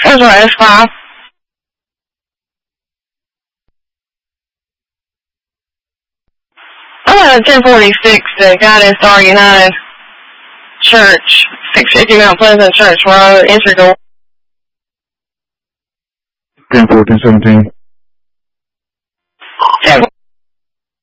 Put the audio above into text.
That's right, it's 5. 1046, the Guidance Star United Church, 650 Mount Pleasant Church Road, entry door. 10-14-17.